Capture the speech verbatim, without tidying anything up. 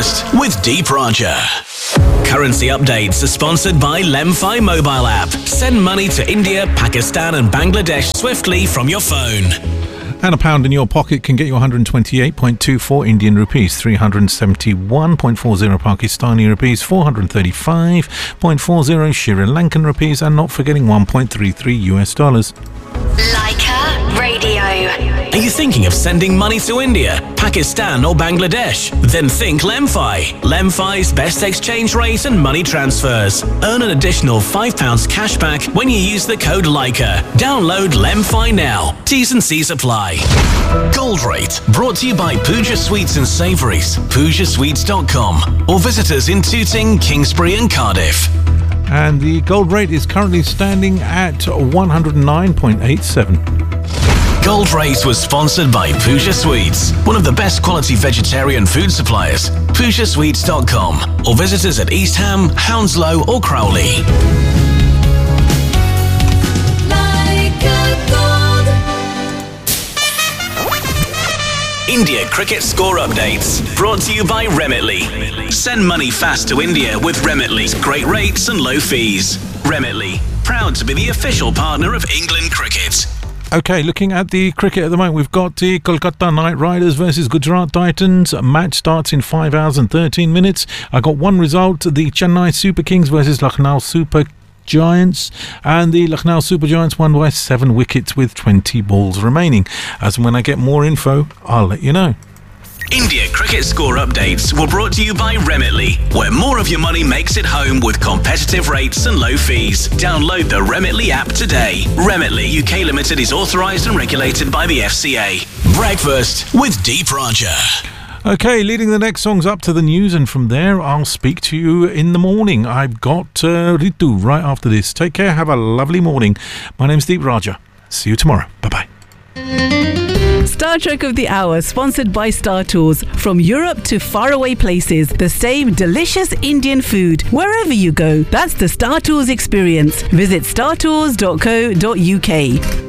Breakfast with Deep Raja. Currency updates are sponsored by Lemfi mobile app. Send money to India, Pakistan and Bangladesh swiftly from your phone. And a pound in your pocket can get you one hundred twenty-eight point two four Indian rupees, three hundred seventy-one point four zero Pakistani rupees, four hundred thirty-five point four zero Sri Lankan rupees, and not forgetting one point three three U S dollars. Leica Radio. Are you thinking of sending money to India, Pakistan or Bangladesh? Then think Lemfi. Lemfi's best exchange rate and money transfers. Earn an additional five pounds cash back when you use the code Leica. Download Lemfi now. T's and C's apply. Gold Rate, brought to you by Pooja Sweets and Savouries, pooja sweets dot com, or visit us in Tooting, Kingsbury and Cardiff. And the gold rate is currently standing at one hundred nine point eight seven. Gold Rate was sponsored by Pooja Sweets, one of the best quality vegetarian food suppliers. pooja sweets dot com, or visit us at East Ham, Hounslow or Crowley. India cricket score updates, brought to you by Remitly. Send money fast to India with Remitly. Great rates and low fees. Remitly, proud to be the official partner of England cricket. Okay, looking at the cricket at the moment, we've got the Kolkata Knight Riders versus Gujarat Titans. Match starts in five hours and thirteen minutes. I got one result, the Chennai Super Kings versus Lucknow Super Giants, and the Lucknow Super Giants won by seven wickets with twenty balls remaining. As and when I get more info, I'll let you know. India cricket score updates were brought to you by Remitly, where more of your money makes it home with competitive rates and low fees. Download the Remitly app today. Remitly U K Limited is authorised and regulated by the F C A. Breakfast with Deep Raja. Okay, leading the next songs up to the news, and from there I'll speak to you in the morning. I've got uh, Ritu right after this. Take care, have a lovely morning. My name's Deep Raja. See you tomorrow. Bye-bye. Star Trek of the Hour, sponsored by Star Tours. From Europe to faraway places, the same delicious Indian food wherever you go. That's the Star Tours experience. Visit star tours dot co dot uk.